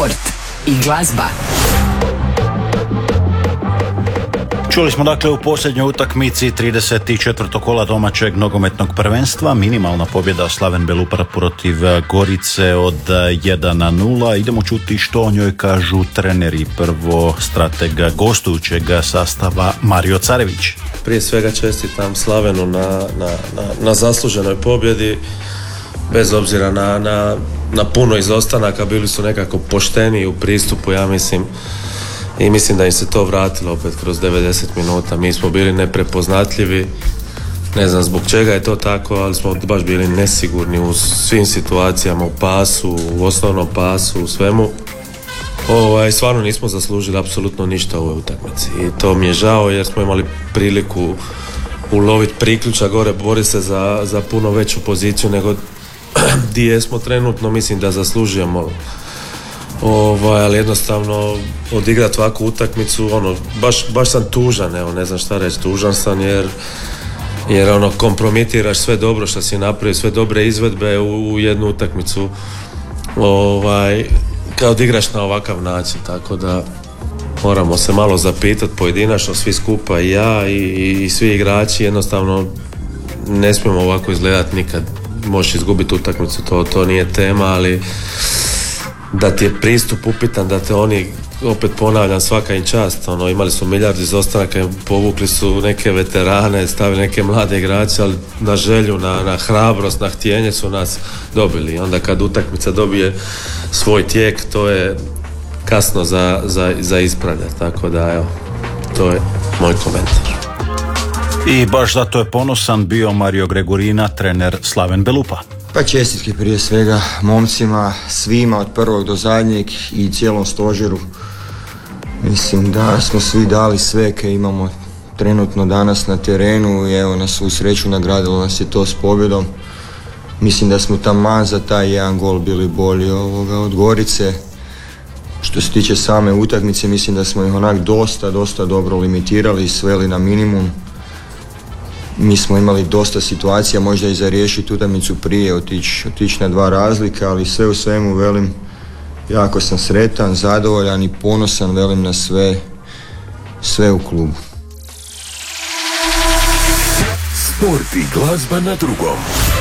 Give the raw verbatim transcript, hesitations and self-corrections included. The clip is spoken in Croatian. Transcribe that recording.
Sport i glazba. Čuli smo dakle u posljednjoj utakmici trideset četvrtog kola domaćeg nogometnog prvenstva minimalna pobjeda Slaven Belupa protiv Gorice od jedan nula. Idemo čuti što o njoj kažu treneri. Prvo stratega gostujućeg sastava Mario Carević. Prije svega čestitam Slavenu na, na, na, na zasluženoj pobjedi. Bez obzira na, na, na puno izostanaka, bili su nekako pošteni u pristupu, ja mislim. I mislim da im se to vratilo opet kroz devedeset minuta. Mi smo bili neprepoznatljivi, ne znam zbog čega je to tako, ali smo baš bili nesigurni u svim situacijama, u pasu, u osnovnom pasu, u svemu. Ovaj, stvarno nismo zaslužili apsolutno ništa u ovoj utakmici i to mi je žao jer smo imali priliku uloviti priključak gore, boriti se za, za puno veću poziciju nego di jesmo trenutno. Mislim da zaslužujemo, ovaj, ali jednostavno odigrati ovakvu utakmicu, ono, baš, baš sam tužan, evo, ne znam šta reći, tužan sam jer, jer ono, kompromitiraš sve dobro što si napravio, sve dobre izvedbe u, u jednu utakmicu, ovaj, kad odigraš na ovakav način, tako da moramo se malo zapitati pojedinačno, svi skupa, i ja i, i svi igrači, jednostavno ne smijemo ovako izgledati nikad. Možeš izgubiti utakmicu, to, to nije tema, ali da ti je pristup upitan, da te oni, opet ponavljam, svaka im čast, ono, imali su milijardu izostanaka, povukli su neke veterane, stavili neke mlade igrače, ali na želju, na, na hrabrost, na htjenje su nas dobili. Onda kad utakmica dobije svoj tijek, to je kasno za, za, za ispravljati, tako da evo, to je moj komentar. I baš zato je ponosan bio Mario Gregorina, trener Slaven Belupa. Pa čestitke prije svega momcima, svima od prvog do zadnjeg i cijelom stožeru. Mislim da smo svi dali sve kaj imamo trenutno danas na terenu i evo nas u sreću nagradilo nas je to s pobjedom. Mislim da smo taman za taj jedan gol bili bolji ovoga od Gorice. Što se tiče same utakmice, mislim da smo ih onak dosta, dosta dobro limitirali i sveli na minimum. Mi smo imali dosta situacija, možda i za riješiti utakmicu prije, otići otić na dva razlika, ali sve u svemu, velim, jako sam sretan, zadovoljan i ponosan, velim, na sve, sve u klubu. Sport i glazba na drugom.